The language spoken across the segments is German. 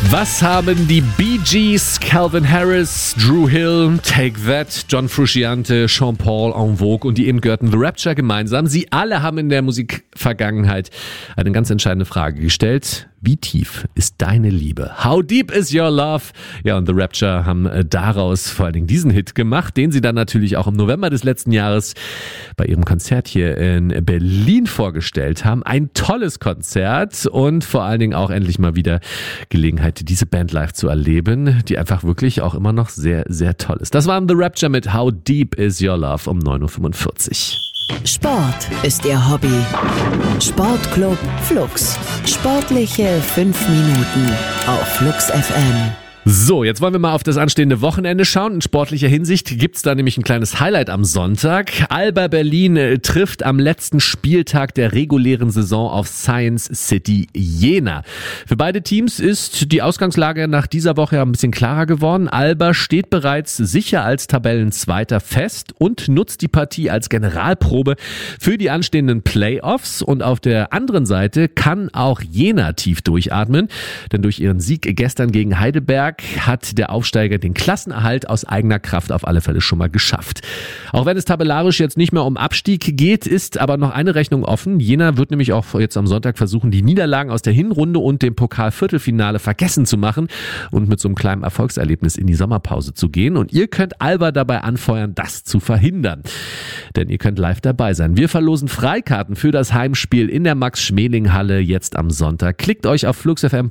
Was haben die Bee Gees, Calvin Harris, Drew Hill, Take That, John Frusciante, Sean Paul, En Vogue und die eben gehörten The Rapture gemeinsam? Sie alle haben in der Musikvergangenheit eine ganz entscheidende Frage gestellt. Wie tief ist deine Liebe? How deep is your love? Ja, und The Rapture haben daraus vor allen Dingen diesen Hit gemacht, den sie dann natürlich auch im November des letzten Jahres bei ihrem Konzert hier in Berlin vorgestellt haben. Ein tolles Konzert und vor allen Dingen auch endlich mal wieder Gelegenheit, diese Band live zu erleben, die einfach wirklich auch immer noch sehr, sehr toll ist. Das waren The Rapture mit How Deep Is Your Love um 9.45 Uhr. Sport ist ihr Hobby. Sportclub Flux. Sportliche 5 Minuten auf Flux FM. So, jetzt wollen wir mal auf das anstehende Wochenende schauen. In sportlicher Hinsicht gibt's da nämlich ein kleines Highlight am Sonntag. Alba Berlin trifft am letzten Spieltag der regulären Saison auf Science City Jena. Für beide Teams ist die Ausgangslage nach dieser Woche ein bisschen klarer geworden. Alba steht bereits sicher als Tabellenzweiter fest und nutzt die Partie als Generalprobe für die anstehenden Playoffs. Und auf der anderen Seite kann auch Jena tief durchatmen, denn durch ihren Sieg gestern gegen Heidelberg hat der Aufsteiger den Klassenerhalt aus eigener Kraft auf alle Fälle schon mal geschafft. Auch wenn es tabellarisch jetzt nicht mehr um Abstieg geht, ist aber noch eine Rechnung offen. Jena wird nämlich auch jetzt am Sonntag versuchen, die Niederlagen aus der Hinrunde und dem Pokal-Viertelfinale vergessen zu machen und mit so einem kleinen Erfolgserlebnis in die Sommerpause zu gehen. Und ihr könnt Alba dabei anfeuern, das zu verhindern. Denn ihr könnt live dabei sein. Wir verlosen Freikarten für das Heimspiel in der Max-Schmeling-Halle jetzt am Sonntag. Klickt euch auf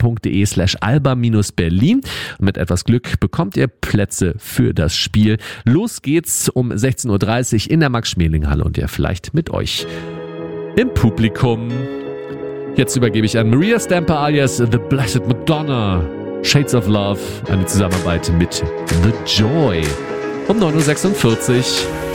fluxfm.de/alba-berlin. Und mit etwas Glück bekommt ihr Plätze für das Spiel. Los geht's um 16.30 Uhr in der Max-Schmeling-Halle und ja, vielleicht mit euch im Publikum. Jetzt übergebe ich an Maria Stamper alias The Blessed Madonna. Shades of Love, eine Zusammenarbeit mit The Joy. Um 9.46 Uhr.